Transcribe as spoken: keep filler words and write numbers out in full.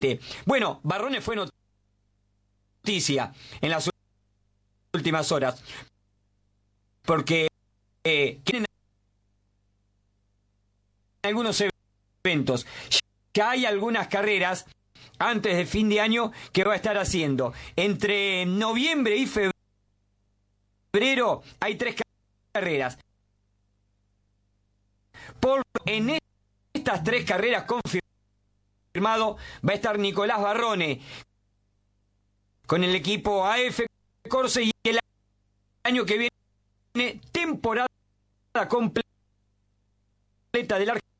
Bueno, Barrone fue noticia en las últimas horas, porque eh, tienen algunos eventos. Ya hay algunas carreras antes de fin de año que va a estar haciendo. Entre noviembre y febrero hay tres carreras. Por en estas tres carreras confirmado va a estar Nicolás Barrone con el equipo A F Corse, y el año que viene temporada completa del Argentina